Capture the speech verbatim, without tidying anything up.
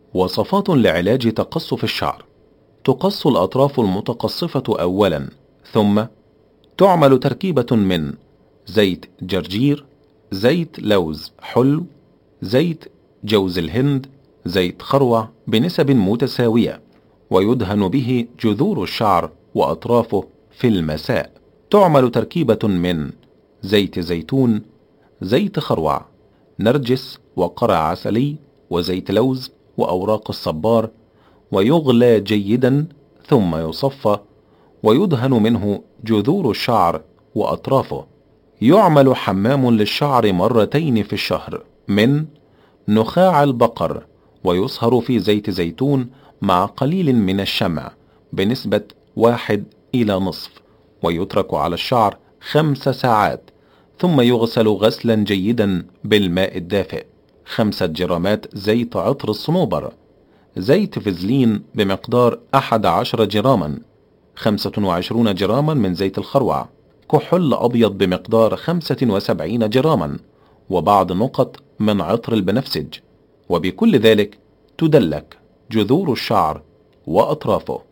وصفات لعلاج تقصف الشعر. تقص الأطراف المتقصفة أولا، ثم تعمل تركيبة من زيت جرجير، زيت لوز حلو، زيت جوز الهند، زيت خروع بنسب متساوية، ويدهن به جذور الشعر وأطرافه في المساء. تعمل تركيبة من زيت زيتون، زيت خروع، نرجس وقرع عسلي وزيت لوز وأوراق الصبار، ويغلى جيدا ثم يصفى ويدهن منه جذور الشعر وأطرافه. يعمل حمام للشعر مرتين في الشهر من نخاع البقر، ويصهر في زيت زيتون مع قليل من الشمع بنسبة واحد إلى نصف، ويترك على الشعر خمس ساعات، ثم يغسل غسلا جيدا بالماء الدافئ. خمسة جرامات زيت عطر الصنوبر، زيت فازلين بمقدار أحد عشر جراما، خمسة وعشرون جراما من زيت الخروع، كحول أبيض بمقدار خمسة وسبعين جراما، وبعض نقط من عطر البنفسج. وبكل ذلك تدلك جذور الشعر وأطرافه.